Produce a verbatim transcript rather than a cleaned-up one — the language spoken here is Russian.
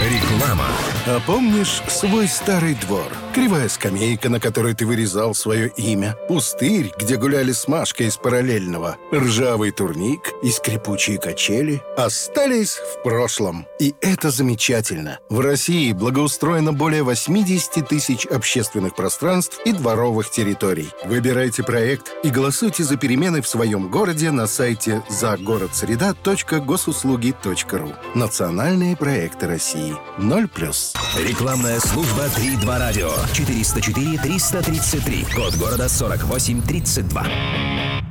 Реклама. А помнишь свой старый двор? Кривая скамейка, на которой ты вырезал свое имя. Пустырь, где гуляли с Машкой из параллельного. Ржавый турник и скрипучие качели остались в прошлом. И это замечательно. В России благоустроено более восемьдесят тысяч общественных пространств и дворовых территорий. Выбирайте проект и голосуйте за перемены в своем городе на сайте загородсреда точка госуслуги точка ру. Национальные проекты России. ноль плюс. Рекламная служба три два радио. четыреста четыре триста тридцать три. Код города сорок восемь тридцать два.